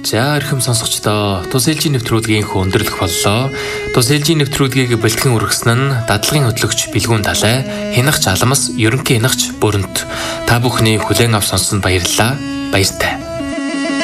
За эрхэм сонсогчдоо тус ээлжийн нэвтрүүлгийн өндөрлөх боллоо. Тус ээлжийн нэвтрүүлгийг бэлтгэн үргэсэн нь дадлагын хөтлөгч Билгүүн Далай, хянагч Аламс, ерөнхий хянагч Бүрэнт. Та бүхний хүлээн авч сонссонд баярлалаа. Баяртай.